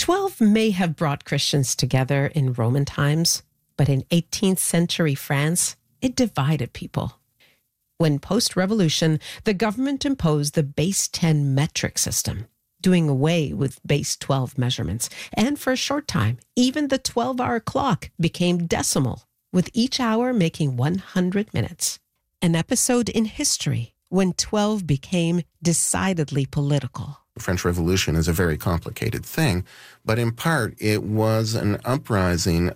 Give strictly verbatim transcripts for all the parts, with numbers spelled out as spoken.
twelve may have brought Christians together in Roman times, but in eighteenth century France, it divided people. When post-revolution, the government imposed the base ten metric system, doing away with base twelve measurements. And for a short time, even the twelve-hour clock became decimal, with each hour making one hundred minutes. An episode in history when twelve became decidedly political. The French Revolution is a very complicated thing, but in part it was an uprising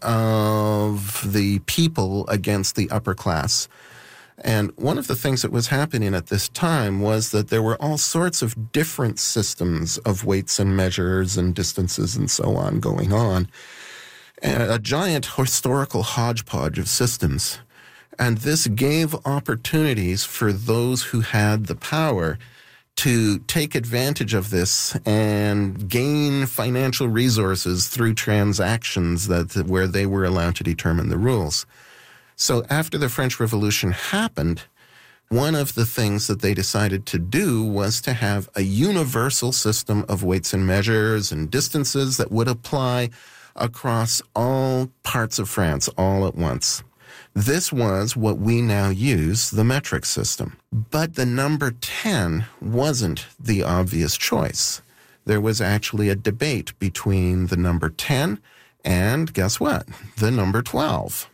of the people against the upper class. And one of the things that was happening at this time was that there were all sorts of different systems of weights and measures and distances and so on going on. And a giant historical hodgepodge of systems. And this gave opportunities for those who had the power to take advantage of this and gain financial resources through transactions that where they were allowed to determine the rules. So after the French Revolution happened, one of the things that they decided to do was to have a universal system of weights and measures and distances that would apply across all parts of France all at once. This was what we now use, the metric system. But the number ten wasn't the obvious choice. There was actually a debate between the number ten and, guess what, the number twelve.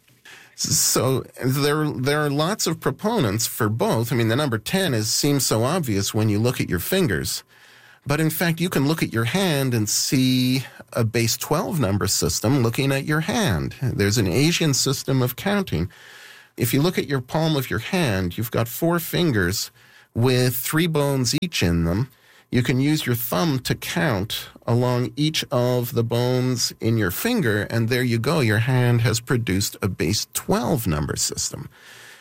So there, there are lots of proponents for both. I mean, the number ten is seems so obvious when you look at your fingers. But in fact, you can look at your hand and see a base twelve number system looking at your hand. There's an Asian system of counting. If you look at your palm of your hand, you've got four fingers with three bones each in them. You can use your thumb to count along each of the bones in your finger, and there you go. Your hand has produced a base twelve number system.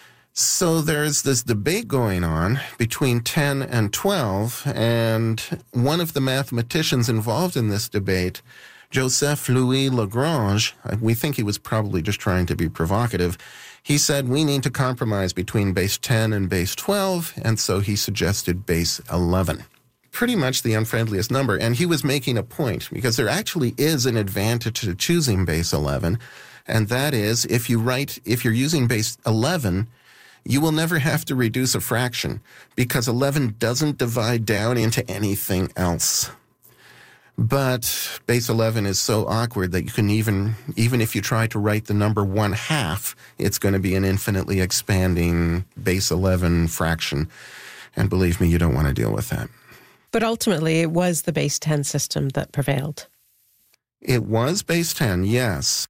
So there's this debate going on between ten and twelve, and one of the mathematicians involved in this debate, Joseph Louis Lagrange, we think he was probably just trying to be provocative, he said we need to compromise between base ten and base twelve, and so he suggested base eleven. Pretty much the unfriendliest number, and he was making a point, because there actually is an advantage to choosing base eleven, and that is if you write, if you're using base eleven, you will never have to reduce a fraction, because eleven doesn't divide down into anything else. But base eleven is so awkward that you can even, even if you try to write the number one half, it's going to be an infinitely expanding base eleven fraction. And believe me, you don't want to deal with that. But ultimately, it was the base ten system that prevailed. It was base ten, yes.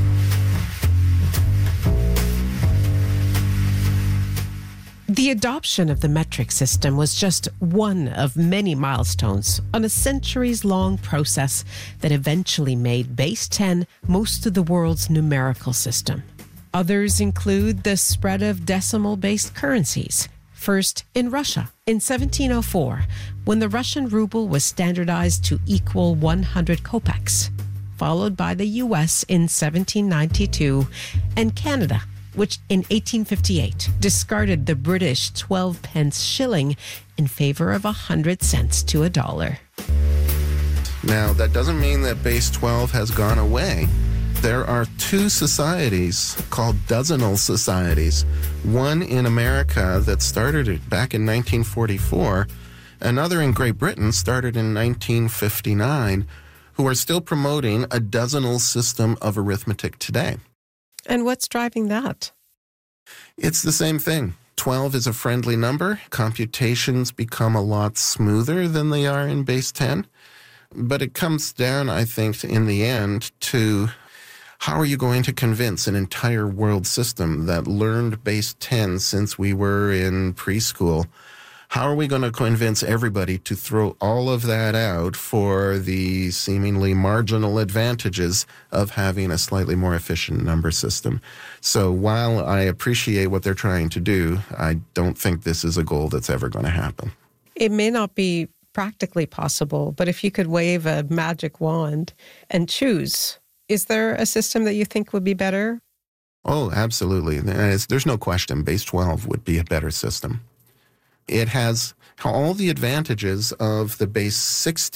The adoption of the metric system was just one of many milestones on a centuries-long process that eventually made base ten most of the world's numerical system. Others include the spread of decimal-based currencies, first in Russia in seventeen oh four, when the Russian ruble was standardized to equal one hundred kopecks, followed by the U S in seventeen ninety-two, and Canada, which in eighteen fifty-eight discarded the British twelve pence shilling in favor of one hundred cents to a dollar. Now, that doesn't mean that base twelve has gone away. There are two societies called dozenal societies. One in America that started back in nineteen forty-four, another in Great Britain started in nineteen fifty-nine, who are still promoting a dozenal system of arithmetic today. And what's driving that? It's the same thing. twelve is a friendly number. Computations become a lot smoother than they are in base ten. But it comes down, I think, in the end to how are you going to convince an entire world system that learned base ten since we were in preschool? How are we going to convince everybody to throw all of that out for the seemingly marginal advantages of having a slightly more efficient number system? So while I appreciate what they're trying to do, I don't think this is a goal that's ever going to happen. It may not be practically possible, but if you could wave a magic wand and choose, is there a system that you think would be better? Oh, absolutely. There's no question. Base twelve would be a better system. It has all the advantages of the base sixty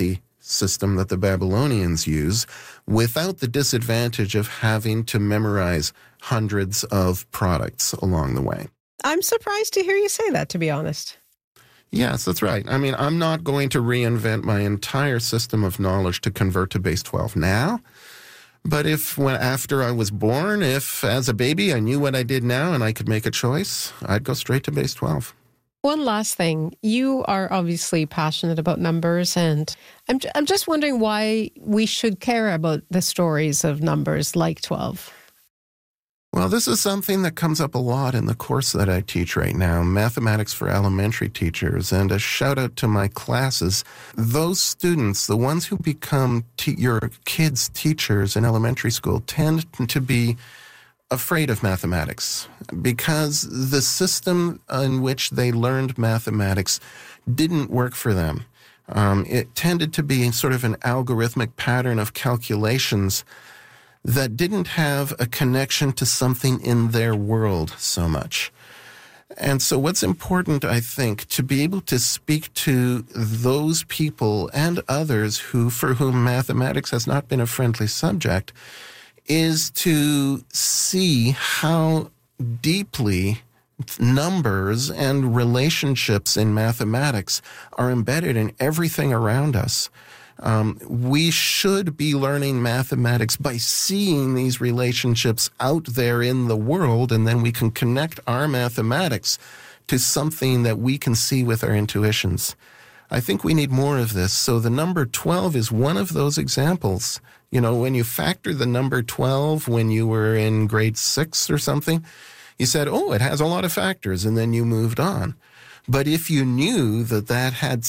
system that the Babylonians use without the disadvantage of having to memorize hundreds of products along the way. I'm surprised to hear you say that, to be honest. Yes, that's right. I mean, I'm not going to reinvent my entire system of knowledge to convert to base twelve now. But if, when after I was born, if as a baby I knew what I did now and I could make a choice, I'd go straight to base twelve. One last thing. You are obviously passionate about numbers, and I'm, I'm just wondering why we should care about the stories of numbers like twelve. Well, this is something that comes up a lot in the course that I teach right now, Mathematics for Elementary Teachers, and a shout out to my classes. Those students, the ones who become te- your kids' teachers in elementary school, tend to be afraid of mathematics because the system in which they learned mathematics didn't work for them. Um, it tended to be sort of an algorithmic pattern of calculations that didn't have a connection to something in their world so much. And so what's important, I think, to be able to speak to those people and others who, for whom mathematics has not been a friendly subject, is to see how deeply numbers and relationships in mathematics are embedded in everything around us. Um, we should be learning mathematics by seeing these relationships out there in the world, and then we can connect our mathematics to something that we can see with our intuitions. I think we need more of this. So the number twelve is one of those examples. You know, when you factor the number twelve when you were in grade six or something, you said, oh, it has a lot of factors, and then you moved on. But if you knew that that had